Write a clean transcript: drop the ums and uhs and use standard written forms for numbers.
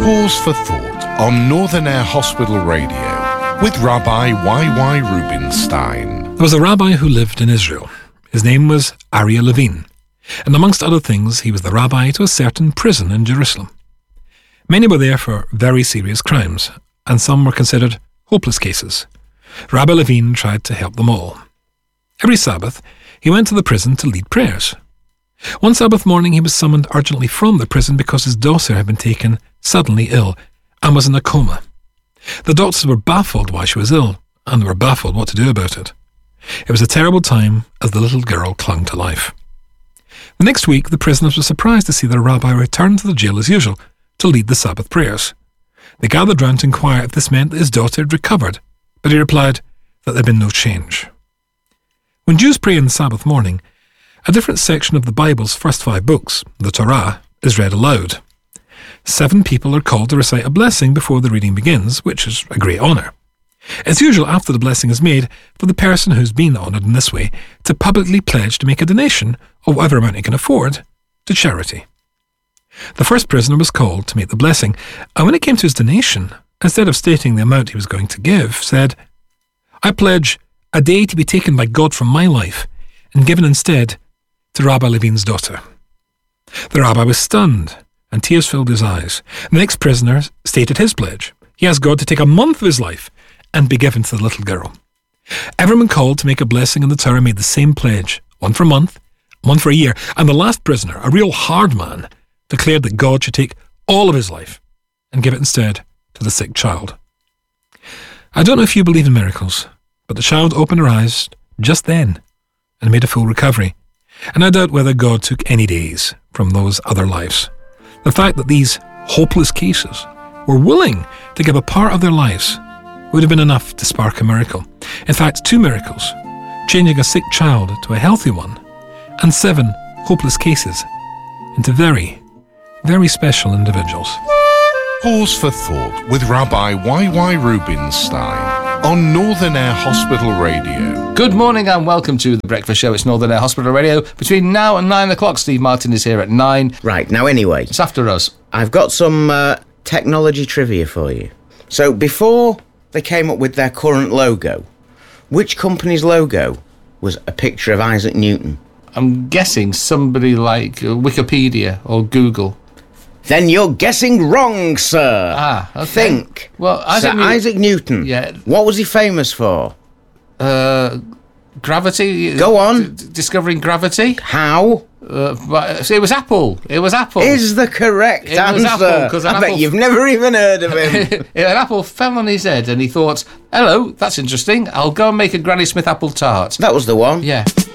Pause for Thought on Northern Air Hospital Radio with Rabbi Y.Y. Rubinstein. There was a rabbi who lived in Israel. His name was Aryeh Levine, and amongst other things, he was the rabbi to a certain prison in Jerusalem. Many were there for very serious crimes, and some were considered hopeless cases. Rabbi Levine tried to help them all. Every Sabbath, he went to the prison to lead prayers. One Sabbath morning, he was summoned urgently from the prison because his daughter had been taken suddenly ill and was in a coma. The doctors were baffled why she was ill, and were baffled what to do about it. It was a terrible time as the little girl clung to life. The next week, the prisoners were surprised to see their rabbi return to the jail as usual to lead the Sabbath prayers. They gathered round to inquire if this meant that his daughter had recovered, but he replied that there had been no change. When Jews pray on the Sabbath morning, a different section of the Bible's first 5 books, the Torah, is read aloud. 7 people are called to recite a blessing before the reading begins, which is a great honour. It's usual after the blessing is made for the person who's been honoured in this way to publicly pledge to make a donation of whatever amount he can afford to charity. The first prisoner was called to make the blessing, and when it came to his donation, instead of stating the amount he was going to give, said, "I pledge a day to be taken by God from my life and given instead to Rabbi Levine's daughter." The rabbi was stunned, and tears filled his eyes. The next prisoner stated his pledge. He asked God to take a month of his life and be given to the little girl. Everyone called to make a blessing in the Torah made the same pledge, one for a month, one for a year, and the last prisoner, a real hard man, declared that God should take all of his life and give it instead to the sick child. I don't know if you believe in miracles, but the child opened her eyes just then and made a full recovery, and I doubt whether God took any days from those other lives. The fact that these hopeless cases were willing to give a part of their lives would have been enough to spark a miracle. In fact, 2 miracles, changing a sick child to a healthy one, and 7 hopeless cases into very, very special individuals. Pause for Thought with Rabbi Y.Y. Rubinstein on Northern Air Hospital Radio. Good morning and welcome to The Breakfast Show. It's Northern Air Hospital Radio. Between now and 9 o'clock, Steve Martin is here at 9. Right, now anyway, It's after us. I've got some technology trivia for you. So before they came up with their current logo, which company's logo was a picture of Isaac Newton? I'm guessing somebody like Wikipedia or Google. Then you're guessing wrong, sir. Ah, okay. Think. Well, Isaac Newton. Yeah. What was he famous for? Gravity. Go on. Discovering gravity. How? But it was Apple. It was Apple. Is the correct It answer. was Apple, 'cause I an bet apple- you've never even heard of him. An apple fell on his head and he thought, hello, that's interesting. I'll go and make a Granny Smith apple tart. That was the one. Yeah.